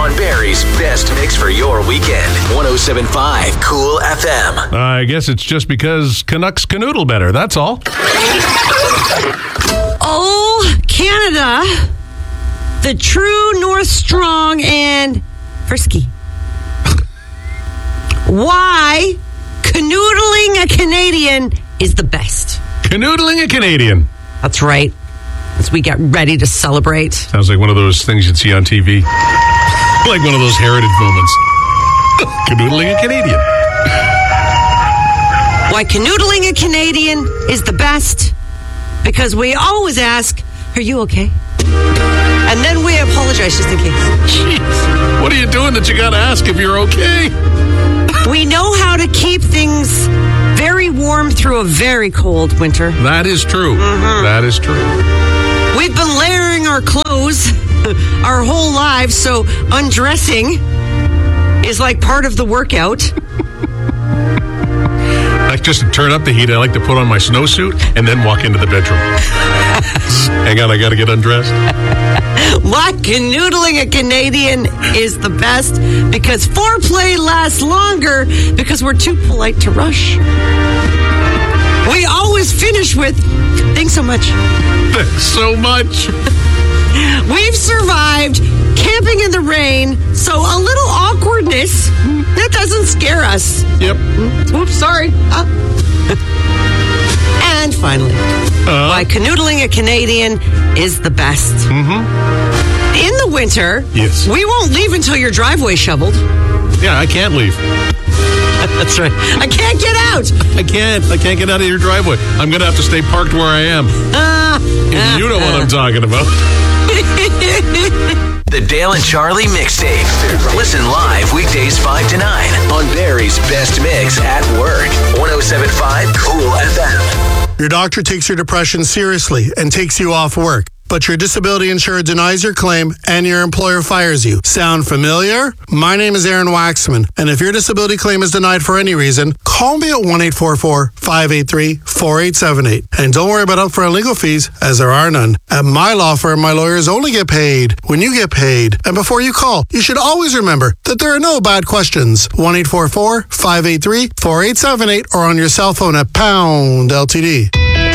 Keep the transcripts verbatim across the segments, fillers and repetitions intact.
on Barrie's best mix for your weekend. one oh seven point five Cool F M. Uh, I guess it's just because Canucks canoodle better, that's all. Oh, Canada, the true North Strong and frisky. Why canoodling a Canadian is the best. Canoodling a Canadian. That's right. As we get ready to celebrate. Sounds like one of those things you'd see on T V. Like one of those heritage moments. Canoodling a Canadian. Why canoodling a Canadian is the best? Because we always ask, are you okay? And then we apologize just in case. Jeez. What are you doing that you gotta ask if you're okay? We know how to keep things very warm through a very cold winter. That is true. Mm-hmm. That is true. We've been layering our clothes our whole lives, so undressing is like part of the workout. Like just to turn up the heat, I like to put on my snowsuit and then walk into the bedroom. Hang on, I gotta get undressed. Why canoodling a Canadian is the best? Because foreplay lasts longer because we're too polite to rush. We always finish with, thanks so much. Thanks so much. We've survived camping in the rain, so a little awkwardness, that doesn't scare us. Yep. Oops, sorry. Huh? And finally, uh-huh. why canoodling a Canadian is the best. Mm-hmm. In the winter, yes. we won't leave until your driveway's shoveled. Yeah, I can't leave. That's right. I can't get out. I can't. I can't get out of your driveway. I'm going to have to stay parked where I am. Uh, and you know what I'm talking about. The Dale and Charlie Mixtape. Listen live weekdays five to nine on Barrie's best mix at work. one oh seven point five Cool F M. Your doctor takes your depression seriously and takes you off work, but your disability insurer denies your claim and your employer fires you. Sound familiar? My name is Aaron Waxman, and if your disability claim is denied for any reason, call me at one eight four four, five eight three, four eight seven eight. And don't worry about upfront legal fees, as there are none. At my law firm, my lawyers only get paid when you get paid. And before you call, you should always remember that there are no bad questions. one eight four four, five eight three, four eight seven eight or on your cell phone at pound L T D.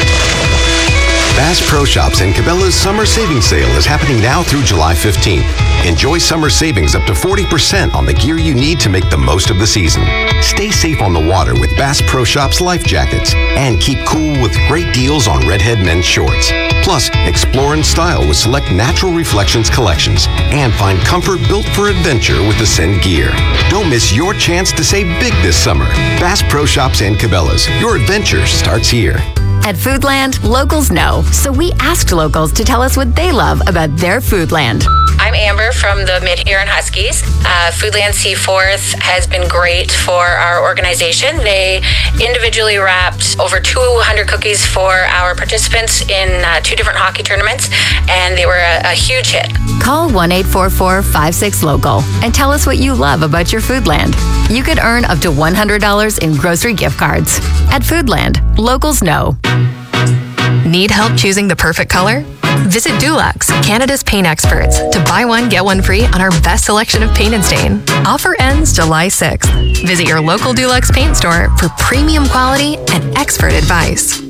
Bass Pro Shops and Cabela's Summer Savings Sale is happening now through July fifteenth. Enjoy summer savings up to forty percent on the gear you need to make the most of the season. Stay safe on the water with Bass Pro Shops life jackets and keep cool with great deals on Redhead men's shorts. Plus, explore in style with select Natural Reflections collections and find comfort built for adventure with Ascend gear. Don't miss your chance to save big this summer. Bass Pro Shops and Cabela's. Your adventure starts here. At Foodland, locals know, so we asked locals to tell us what they love about their Foodland. I'm Amber from the Mid-Huron Huskies. Uh, Foodland Seaforth has been great for our organization. They individually wrapped over two hundred cookies for our participants in uh, two different hockey tournaments, and they were a, a huge hit. Call one eight four four, five six, local and tell us what you love about your Foodland. You could earn up to one hundred dollars in grocery gift cards. At Foodland, locals know. Need help choosing the perfect color? Visit Dulux, Canada's paint experts, to buy one, get one free on our best selection of paint and stain. Offer ends July sixth. Visit your local Dulux paint store for premium quality and expert advice.